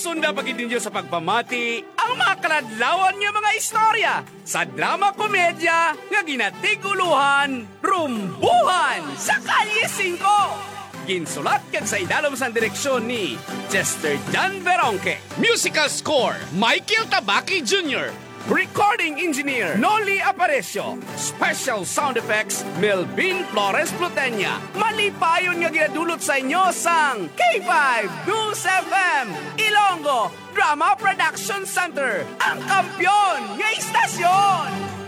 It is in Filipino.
Sunda pagid ninyo sa pagpamati ang mga kaladlawan nga mga istorya sa drama komedya nga ginatiguluhan, Rumbuhan sa Kalye 5. Ginsulat kag sa idalom sa direksyon ni Chester John Veronque. Musical score, Michael Tabaki Jr. Recording Engineer, Noli Aparecio. Special Sound Effects, Melvin Flores Plutenya. Malipayon nga ginadulot sa inyo sang K5 News FM, Ilonggo Drama Production Center, ang kampyon nga istasyon.